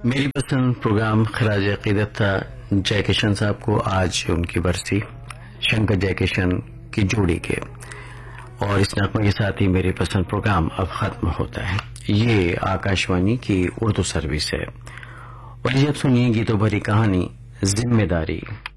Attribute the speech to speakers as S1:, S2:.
S1: मेरी पसंद प्रोग्राम खराज अकीदत था जयकिशन साहब को। आज उनकी बरसी, शंकर जयकिशन की जोड़ी के, और इस नगमे के साथ ही मेरी पसंद प्रोग्राम अब खत्म होता है। ये आकाशवाणी की उर्दू सर्विस है। और जब सुनिए गीतों भरी कहानी जिम्मेदारी।